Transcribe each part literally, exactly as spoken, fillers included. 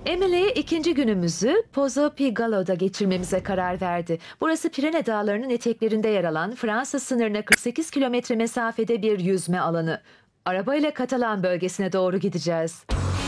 Emily ikinci günümüzü Pozo Pigalo'da geçirmemize karar verdi. Burası Pirene Dağları'nın eteklerinde yer alan Fransa sınırına kırk sekiz kilometre mesafede bir yüzme alanı. Arabayla Katalan bölgesine doğru gideceğiz.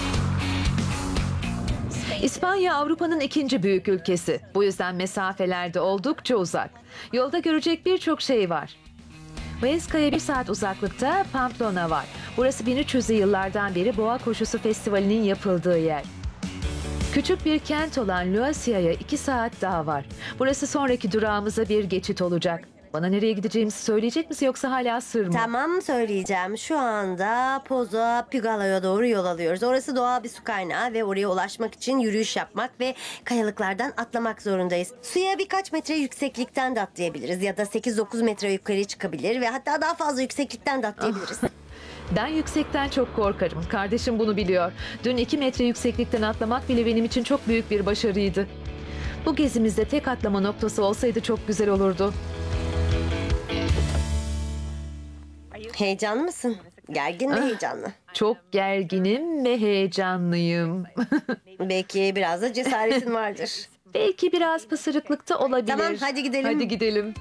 İspanya Avrupa'nın ikinci büyük ülkesi. Bu yüzden mesafelerde oldukça uzak. Yolda görecek birçok şey var. Huesca'ya bir saat uzaklıkta Pamplona var. Burası bin üç yüzlü yıllardan beri Boğa Koşusu Festivali'nin yapıldığı yer. Küçük bir kent olan Luasia'ya iki saat daha var. Burası sonraki durağımıza bir geçit olacak. Bana nereye gideceğimizi söyleyecek misin yoksa hala sır mı? Tamam, söyleyeceğim. Şu anda Pozo Pigalo'ya doğru yol alıyoruz. Orası doğal bir su kaynağı ve oraya ulaşmak için yürüyüş yapmak ve kayalıklardan atlamak zorundayız. Suya birkaç metre yükseklikten de atlayabiliriz ya da sekiz dokuz metre yukarı çıkabilir ve hatta daha fazla yükseklikten de atlayabiliriz. Ben yüksekten çok korkarım. Kardeşim bunu biliyor. Dün iki metre yükseklikten atlamak bile benim için çok büyük bir başarıydı. Bu gezimizde tek atlama noktası olsaydı çok güzel olurdu. Heyecanlı mısın? Gergin ve heyecanlı. Çok gerginim ve heyecanlıyım. Belki biraz da cesaretin vardır. Belki biraz pısırıklıkta olabilir. Tamam, hadi gidelim. Hadi gidelim.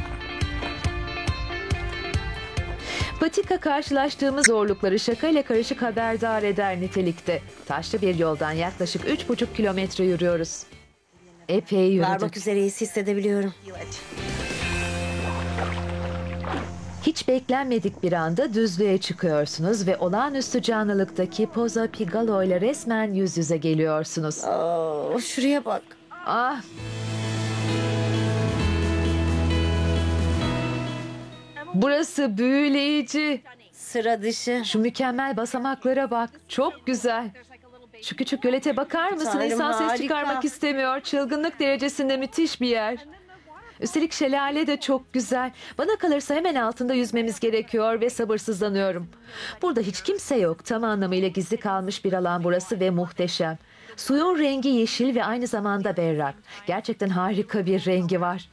Patika karşılaştığımız zorlukları şakayla karışık haberdar eder nitelikte. Taşlı bir yoldan yaklaşık üç buçuk kilometre yürüyoruz. Epey yürüdük. Varmak üzereyiz, hissedebiliyorum. Hiç beklenmedik bir anda düzlüğe çıkıyorsunuz ve olağanüstü canlılıktaki Pozo Pigalo ile resmen yüz yüze geliyorsunuz. Oo, şuraya bak. Ah! Burası büyüleyici. Sıra dışı. Şu mükemmel basamaklara bak. Çok güzel. Şu küçük gölete bakar mısın? Tanrım, İnsan ses harika. çıkarmak istemiyor. Çılgınlık derecesinde müthiş bir yer. Üstelik şelale de çok güzel. Bana kalırsa hemen altında yüzmemiz gerekiyor ve sabırsızlanıyorum. Burada hiç kimse yok. Tam anlamıyla gizli kalmış bir alan burası ve muhteşem. Suyun rengi yeşil ve aynı zamanda berrak. Gerçekten harika bir rengi var.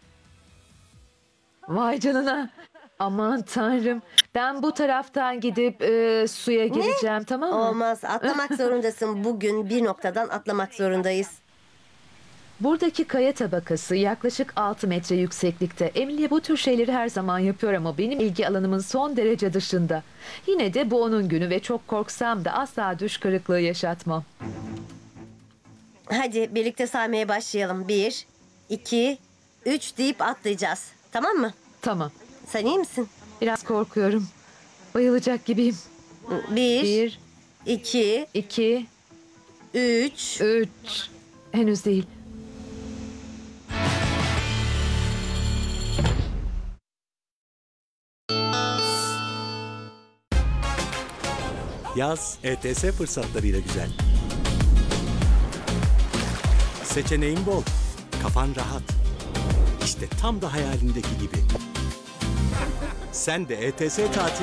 Vay canına. Aman tanrım. Ben bu taraftan gidip e, suya gireceğim, tamam mı? Olmaz. Atlamak zorundasın. Bugün bir noktadan atlamak zorundayız. Buradaki kaya tabakası yaklaşık altı metre yükseklikte. Emilie bu tür şeyleri her zaman yapıyor ama benim ilgi alanımın son derece dışında. Yine de bu onun günü ve çok korksam da asla düş kırıklığı yaşatmam. Hadi birlikte saymaya başlayalım. Bir, iki, üç deyip atlayacağız. Tamam mı? Tamam. Sen iyi misin? Biraz korkuyorum. Bayılacak gibiyim. Bir, Bir, iki, iki, üç. üç. Henüz değil. Yaz E T S fırsatlarıyla güzel. Seçeneğin bol, kafan rahat. İşte tam da hayalindeki gibi. Sen de E T S tatil